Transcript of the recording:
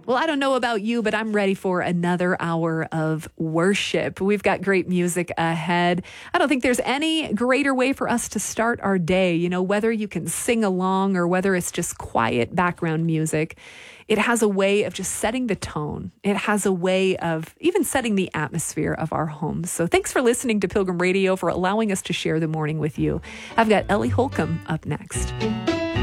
Well, I don't know about you, but I'm ready for another hour of worship. We've got great music ahead. I don't think there's any greater way for us to start our day. You know, whether you can sing along or whether it's just quiet background music, it has a way of just setting the tone. It has a way of even setting the atmosphere of our homes. So thanks for listening to Pilgrim Radio, for allowing us to share the morning with you. I've got Ellie Holcomb up next.